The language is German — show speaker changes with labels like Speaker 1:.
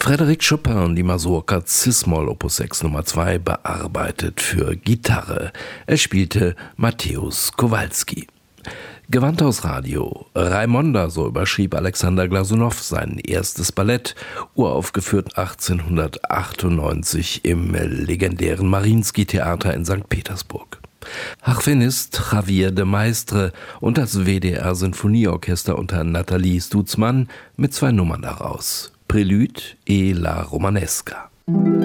Speaker 1: Frédéric Chopin, die Mazurka Cis-Moll Opus 6 Nummer 2, bearbeitet für Gitarre. Er spielte Mateusz Kowalski. Gewandhaus Radio. Raimonda, so überschrieb Alexander Glasunow sein erstes Ballett, uraufgeführt 1898 im legendären Mariinsky-Theater in St. Petersburg. Harfenist Javier de Maistre und das WDR-Sinfonieorchester unter Nathalie Stutzmann mit 2 Nummern daraus. Prélude et la Romanesca.